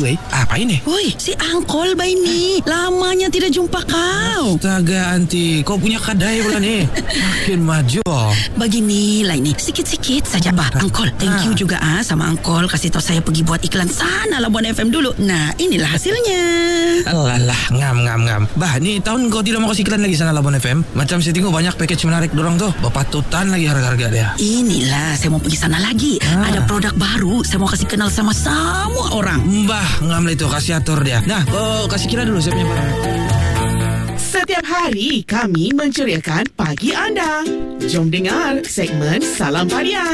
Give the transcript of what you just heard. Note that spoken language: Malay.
juga Apa ini? Oi, si Angkol Baini. Lamanya tidak jumpa kau. Astaga Anti, kau punya kadai pula ni. Makin maju. Begini lah ini, sikit-sikit saja Angkol, thank you juga sama Angkol kasih tahu saya pergi buat iklan sana Labuan FM dulu. Nah, inilah hasilnya. Alah, ngam. Bah, ni tahun kau tidak mau kasih iklan lagi sana Labuan FM. Macam saya tengok banyak package menarik dorang tu. Berpatutan lagi harga-harga dia. Inilah, saya mau pergi sana lagi. Ada produk baru, saya mau kasih kenal sama semua orang. Bah, ngam lah itu, kasih atur dia. Nah, kau kasih kira dulu saya punya barang. Setiap hari kami menceriakan pagi anda. Jom dengar segmen Salam Parian.